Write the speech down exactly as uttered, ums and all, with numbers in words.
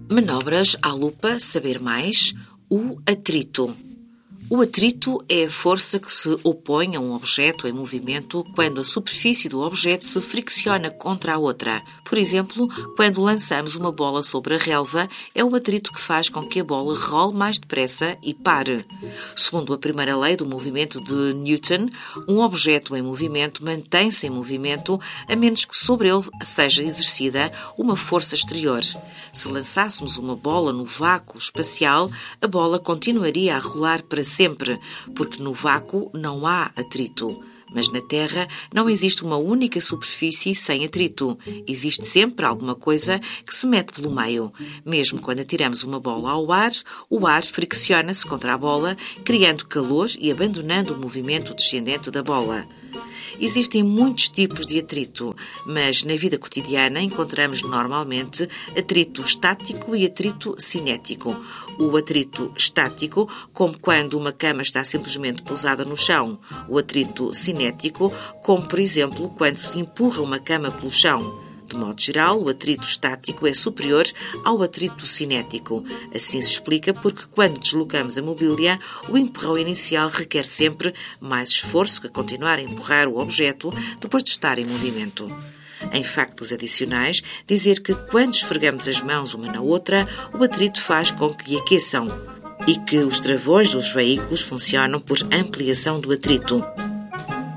Manobras à lupa, saber mais, o atrito. O atrito é a força que se opõe a um objeto em movimento quando a superfície do objeto se fricciona contra a outra. Por exemplo, quando lançamos uma bola sobre a relva, é o atrito que faz com que a bola role mais depressa e pare. Segundo a primeira lei do movimento de Newton, um objeto em movimento mantém-se em movimento a menos que sobre ele seja exercida uma força exterior. Se lançássemos uma bola no vácuo espacial, a bola continuaria a rolar para sempre, porque no vácuo não há atrito. Mas na Terra não existe uma única superfície sem atrito. Existe sempre alguma coisa que se mete pelo meio. Mesmo quando atiramos uma bola ao ar, o ar fricciona-se contra a bola, criando calor e abandonando o movimento descendente da bola. Existem muitos tipos de atrito, mas na vida cotidiana encontramos normalmente atrito estático e atrito cinético. O atrito estático, como quando uma cama está simplesmente pousada no chão. O atrito cinético, como por exemplo quando se empurra uma cama pelo chão. De modo geral, o atrito estático é superior ao atrito cinético. Assim se explica porque, quando deslocamos a mobília, o empurrão inicial requer sempre mais esforço que continuar a empurrar o objeto depois de estar em movimento. Em factos adicionais, dizer que quando esfregamos as mãos uma na outra, o atrito faz com que aqueçam e que os travões dos veículos funcionam por ampliação do atrito.